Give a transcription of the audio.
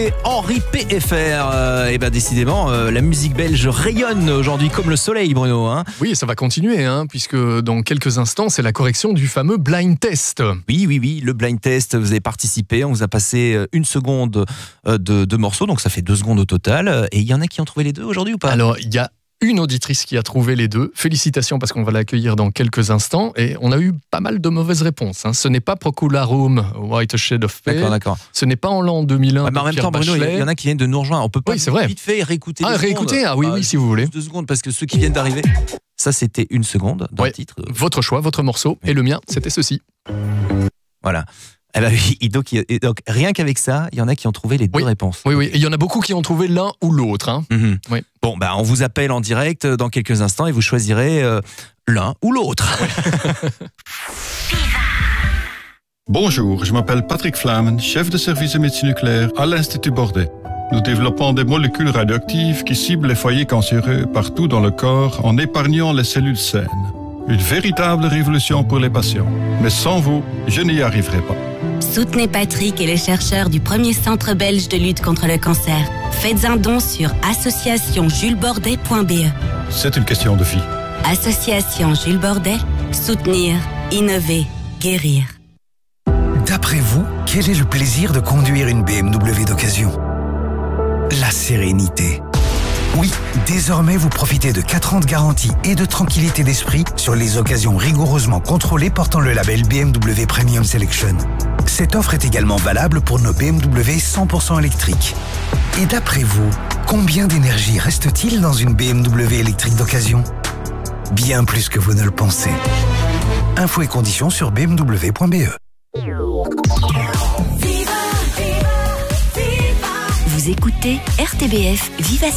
écoutez Henri PFR. Et ben décidément, la musique belge rayonne aujourd'hui comme le soleil, Bruno. Hein. Oui, ça va continuer, puisque dans quelques instants, c'est la correction du fameux blind test. Oui, le blind test, vous avez participé, on vous a passé 1 seconde de morceaux, donc ça fait 2 secondes au total. Et il y en a qui ont trouvé les deux aujourd'hui ou pas? Alors, il y a une auditrice qui a trouvé les deux. Félicitations parce qu'on va l'accueillir dans quelques instants. Et on a eu pas mal de mauvaises réponses. Ce n'est pas Procularum White Shade of Pale. D'accord. Ce n'est pas en l'an 2001. Ouais, mais en même temps, Bruno, il y en a qui viennent de nous rejoindre. On peut pas vite fait réécouter. Réécouter. Oui, si vous voulez. 2 secondes parce que ceux qui viennent d'arriver, ça c'était 1 seconde dans le titre. Votre choix, votre morceau. Et le mien, c'était ceci. Voilà. Eh ben oui, donc rien qu'avec ça, il y en a qui ont trouvé les deux réponses. Oui, et il y en a beaucoup qui ont trouvé l'un ou l'autre. Oui. Bon, on vous appelle en direct dans quelques instants et vous choisirez l'un ou l'autre. Bonjour, je m'appelle Patrick Flamen, chef de service de médecine nucléaire à l'Institut Bordet. Nous développons des molécules radioactives qui ciblent les foyers cancéreux partout dans le corps en épargnant les cellules saines. Une véritable révolution pour les patients. Mais sans vous, je n'y arriverai pas. Soutenez Patrick et les chercheurs du premier centre belge de lutte contre le cancer. Faites un don sur associationjulesbordet.be. C'est une question de vie. Association Jules Bordet, soutenir, innover, guérir. D'après vous, quel est le plaisir de conduire une BMW d'occasion? La sérénité. Oui, désormais vous profitez de 4 ans de garantie et de tranquillité d'esprit sur les occasions rigoureusement contrôlées portant le label BMW Premium Selection. Cette offre est également valable pour nos BMW 100% électriques. Et d'après vous, combien d'énergie reste-t-il dans une BMW électrique d'occasion? Bien plus que vous ne le pensez. Infos et conditions sur bmw.be. Vous écoutez RTBF Viva